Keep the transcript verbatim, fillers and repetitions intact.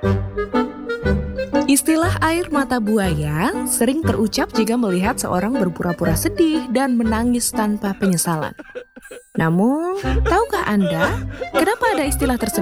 Istilah air mata buaya sering terucap jika melihat seorang berpura-pura sedih dan menangis tanpa penyesalan. Namun, tahukah Anda kenapa ada istilah tersebut?